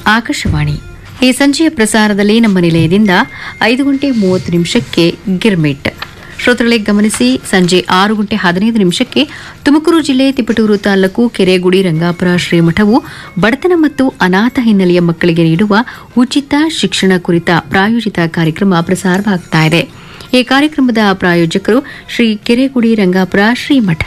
ಆಕಾಶವಾಣಿ ಈ ಸಂಜೆಯ ಪ್ರಸಾರದಲ್ಲಿ ನಮ್ಮ ನಿಲಯದಿಂದ 5:30 ಗಿರ್ಮಿಟ್. ಶ್ರೋತೃಗಳೇ ಗಮನಿಸಿ, ಸಂಜೆ 6:15 ತುಮಕೂರು ಜಿಲ್ಲೆ ತಿಪಟೂರು ತಾಲೂಕು ಕೆರೆಗುಡಿ ರಂಗಾಪುರ ಶ್ರೀಮಠವು ಬಡತನ ಮತ್ತು ಅನಾಥ ಹಿನ್ನೆಲೆಯ ಮಕ್ಕಳಿಗೆ ನೀಡುವ ಉಚಿತ ಶಿಕ್ಷಣ ಕುರಿತ ಪ್ರಾಯೋಜಿತ ಕಾರ್ಯಕ್ರಮ ಪ್ರಸಾರವಾಗುತ್ತಿದೆ. ಈ ಕಾರ್ಯಕ್ರಮದ ಪ್ರಾಯೋಜಕರು ಶ್ರೀ ಕೆರೆಗುಡಿ ರಂಗಾಪುರ ಶ್ರೀಮಠ.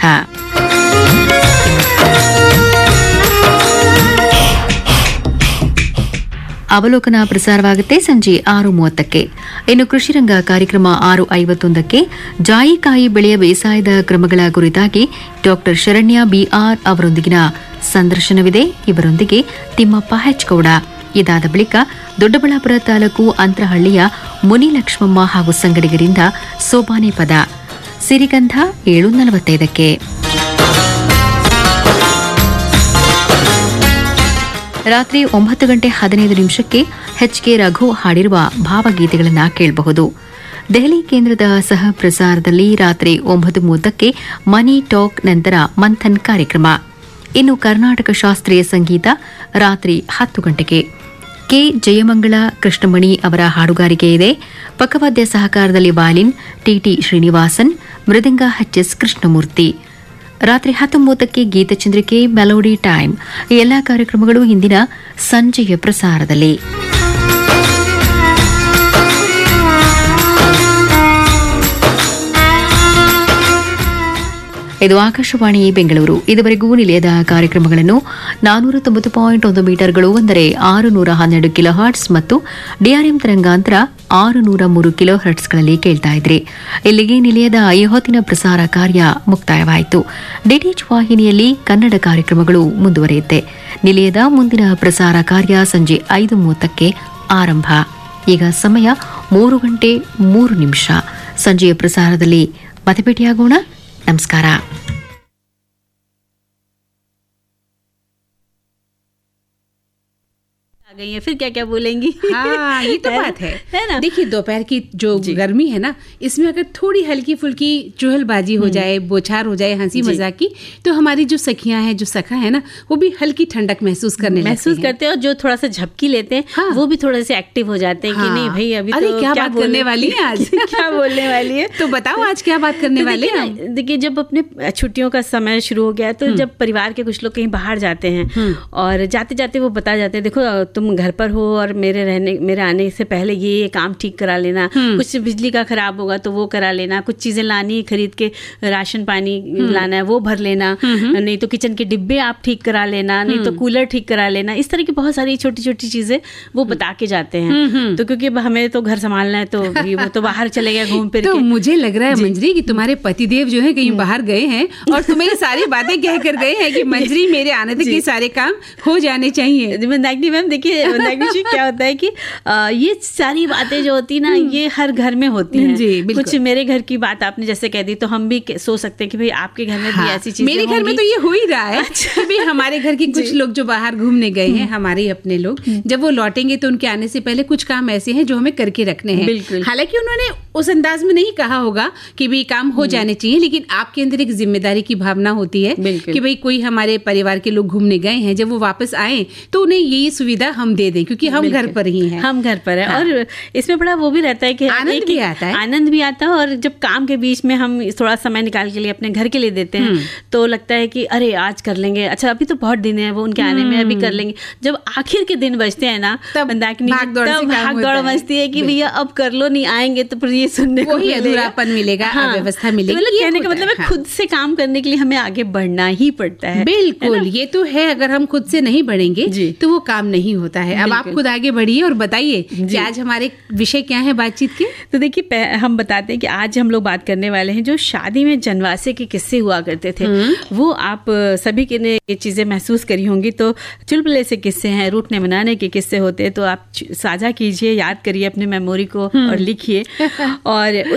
ಅವಲೋಕನ ಪ್ರಸಾರವಾಗುತ್ತೆ ಸಂಜೆ 6:30. ಇನ್ನು ಕೃಷಿರಂಗ ಕಾರ್ಯಕ್ರಮ 6:51. ಜಾಯಿಕಾಯಿ ಬೆಳೆಯ ಬೇಸಾಯದ ಕ್ರಮಗಳ ಕುರಿತಾಗಿ ಡಾ ಶರಣ್ಯ ಬಿಆರ್ ಅವರೊಂದಿಗಿನ ಸಂದರ್ಶನವಿದೆ. ಇವರೊಂದಿಗೆ ತಿಮ್ಮಪ್ಪ ಹೆಚ್ಗೌಡ. ಇದಾದ ಬಳಿಕ ದೊಡ್ಡಬಳ್ಳಾಪುರ ತಾಲೂಕು ಅಂತರಹಳ್ಳಿಯ ಮುನಿಲಕ್ಷ್ಮಮ್ಮ ಹಾಗೂ ಸಂಗಡಿಗರಿಂದ ಸೋಬಾನೆ ಪದ. ಸಿರಿಗಂಧ 7:45. ರಾತ್ರಿ 9:15 ಎಚ್ಕೆ ರಘು ಹಾಡಿರುವ ಭಾವಗೀತೆಗಳನ್ನು ಕೇಳಬಹುದು. ದೆಹಲಿ ಕೇಂದ್ರದ ಸಹ ಪ್ರಸಾರದಲ್ಲಿ ರಾತ್ರಿ 9:30 ಮನಿ ಟಾಕ್, ನಂತರ ಮಂಥನ್ ಕಾರ್ಯಕ್ರಮ. ಇನ್ನು ಕರ್ನಾಟಕ ಶಾಸ್ತ್ರೀಯ ಸಂಗೀತ ರಾತ್ರಿ 10 ಗಂಟೆಗೆ ಕೆ ಜಯಮಂಗಳ ಕೃಷ್ಣಮಣಿ ಅವರ ಹಾಡುಗಾರಿಕೆ ಇದೆ. ಪಕ್ಕವಾದ್ಯ ಸಹಕಾರದಲ್ಲಿ ವಾಲಿನ್ ಟಿಟಿ ಶ್ರೀನಿವಾಸನ್, ಮೃದಂಗ ಎಚ್ಎಸ್ ಕೃಷ್ಣಮೂರ್ತಿ. ರಾತ್ರಿ 10:30 ಗೀತಚಂದ್ರಿಕೆ ಮೆಲೋಡಿ ಟೈಮ್. ಈ ಎಲ್ಲಾ ಕಾರ್ಯಕ್ರಮಗಳು ಇಂದಿನ ಸಂಜೆಯ ಪ್ರಸಾರದಲ್ಲಿ. ಇದು ಆಕಾಶವಾಣಿ ಬೆಂಗಳೂರು. ಇದುವರೆಗೂ ನಿಲಯದ ಕಾರ್ಯಕ್ರಮಗಳನ್ನು 490.1 ಮೀಟರ್ಗಳು ಅಂದರೆ 612 ಕಿಲೋ ಹರ್ಟ್ಸ್ ಮತ್ತು ಡಿಆರ್ಎಂ ತರಂಗಾಂತರ 603 ಕಿಲೋ ಹರ್ಟ್ಸ್ಗಳಲ್ಲಿ ಕೇಳ್ತಾ ಇದ್ರಿ. ಇಲ್ಲಿಗೆ ನಿಲಯದ ಈ ಹೊತ್ತಿನ ಪ್ರಸಾರ ಕಾರ್ಯ ಮುಕ್ತಾಯವಾಯಿತು. ಡಿಟಿಎಚ್ ವಾಹಿನಿಯಲ್ಲಿ ಕನ್ನಡ ಕಾರ್ಯಕ್ರಮಗಳು ಮುಂದುವರಿಯುತ್ತೆ. ನಿಲಯದ ಮುಂದಿನ ಪ್ರಸಾರ ಕಾರ್ಯ ಸಂಜೆ 5:30 ಆರಂಭ. ಈಗ ಸಮಯ 3:03. ಸಂಜೆಯ ಪ್ರಸಾರದಲ್ಲಿ ಮತ್ತೆ ಭೇಟಿಯಾಗೋಣ. ನಮಸ್ಕಾರ. आ गई है, फिर क्या क्या बोलेंगी? हाँ, ये तो बात है ना। देखिए, दोपहर की जो गर्मी है ना, इसमें अगर थोड़ी हल्की फुल्की चुहलबाजी हो जाए, बोछार हो जाए, हंसी मजाक की, तो हमारी जो सखियां हैं, जो सखा है ना, वो भी हल्की ठंडक महसूस करते हैं। और जो थोड़ा सा झपकी लेते हैं, हाँ, वो भी थोड़े से एक्टिव हो जाते हैं कि नहीं भाई अभी तो क्या बात करने वाली है आज क्या बोलने वाली है, तो बताओ आज क्या बात करने वाले हैं। देखिए, जब अपने छुट्टियों का समय शुरू हो गया तो जब परिवार के कुछ लोग कहीं बाहर जाते हैं और जाते जाते वो बता जाते हैं, देखो तुम घर पर हो और मेरे आने से पहले ये काम ठीक करा लेना, कुछ बिजली का खराब होगा तो वो करा लेना, कुछ चीजें लानी खरीद के, राशन पानी लाना है वो भर लेना, नहीं तो किचन के डिब्बे आप ठीक करा लेना, नहीं तो कूलर ठीक करा लेना। इस तरह की बहुत सारी छोटी छोटी चीजें वो बता के जाते हैं। तो क्योंकि हमें तो घर संभालना है, तो वो तो बाहर चले गए घूम फिर तो मुझे लग रहा है मंजरी कि तुम्हारे पतिदेव जो है कहीं बाहर गए हैं और तुम्हें ये सारी बातें कह कर गए हैं कि मंजरी मेरे आने तक ये सारे काम हो जाने चाहिए। मैम देखिए क्या होता है कि ये सारी बातें जो होती ना, ये हर घर में होती हैं। कुछ मेरे घर की बात आपने जैसे कह दी, तो हम भी सोच सकते हैं कि भाई आपके घर में भी ऐसी चीजें मेरे घर में तो ये हो ही रहा है। अच्छा। कि हमारे घर के कुछ लोग जो बाहर घूमने गए हैं, हमारे अपने लोग, जब वो लौटेंगे तो उनके आने से पहले कुछ काम ऐसे हैं जो हमें करके रखने हैं। बिल्कुल। हालांकि उन्होंने उस अंदाज में नहीं कहा होगा कि भाई काम हो जाने चाहिए, लेकिन आपके अंदर एक जिम्मेदारी की भावना होती है कि भाई कोई हमारे परिवार के लोग घूमने गए हैं, जब वो वापस आए तो उन्हें ये सुविधा हम दे दें, क्योंकि हम घर पर ही हैं। हम घर पर है। हाँ। और इसमें बड़ा वो भी रहता है कि आनंद भी आता है। और जब काम के बीच में हम थोड़ा समय निकाल के लिए अपने घर के लिए देते हैं तो लगता है कि अरे आज कर लेंगे, अच्छा अभी तो बहुत दिन है, वो उनके आने में अभी कर लेंगे। जब आखिर के दिन बचते हैं ना, तब भाग दौड़ मचती है कि भैया अब कर लो, नहीं आएंगे तो फिर ये सुनने को अधूरापन मिलेगा, अव्यवस्था मिलेगी। कहने का मतलब है खुद से काम करने के लिए हमें आगे बढ़ना ही पड़ता है। बिल्कुल, ये तो है। अगर हम खुद से नहीं बढ़ेंगे तो वो काम नहीं होता है। अब आप खुद आगे बढ़िए और बताइए कि आज हमारे विषय क्या है बातचीत के। तो देखिए, हम बताते हैं कि आज हम लोग बात करने वाले हैं जो शादी में जनवासे के किस्से हुआ करते थे। वो आप सभी के ने ये चीजें महसूस करी होंगी। तो चुलबुले से किस्से हैं, रूठने मनाने के किस्से होते हैं, तो आप साझा कीजिए, याद करिए अपने मेमोरी को और लिखिए। और